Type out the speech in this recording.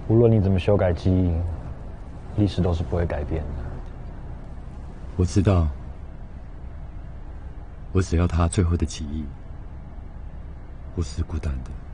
无论你怎么修改基因，历史都是不会改变的。 我知道，我只要他最后的记忆不是孤单的。